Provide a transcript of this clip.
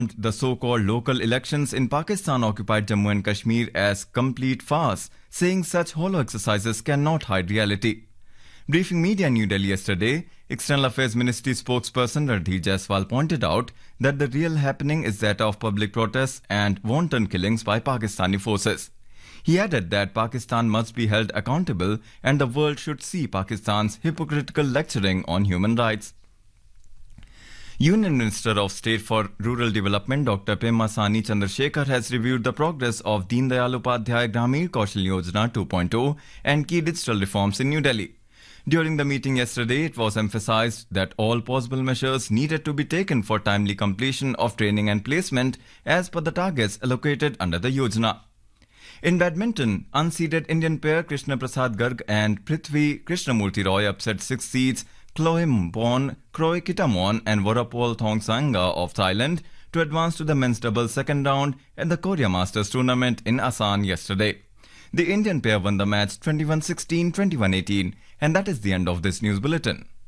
The so-called local elections in Pakistan-occupied Jammu and Kashmir as complete farce, saying such hollow exercises cannot hide reality. Briefing media in New Delhi yesterday, External Affairs Ministry spokesperson Ranveer Jaiswal pointed out that the real happening is that of public protests and wanton killings by Pakistani forces. He added that Pakistan must be held accountable and the world should see Pakistan's hypocritical lecturing on human rights. Union Minister of State for Rural Development Dr. Pema Sani Chandrasekhar has reviewed the progress of Deen Dayal Upadhyay Grameen Kaushal Yojana 2.0 and key digital reforms in New Delhi. During the meeting yesterday, it was emphasized that all possible measures needed to be taken for timely completion of training and placement as per the targets allocated under the Yojana. In badminton, unseeded Indian pair Krishna Prasad Garg and Prithvi Krishnamurti Roy upset 6 seeds Chloe Bon, Kroy Kitamon and Vorapol Thongsanga of Thailand to advance to the men's doubles second round at the Korea Masters tournament in Asan yesterday. The Indian pair won the match 21-16, 21-18, and that is the end of this news bulletin.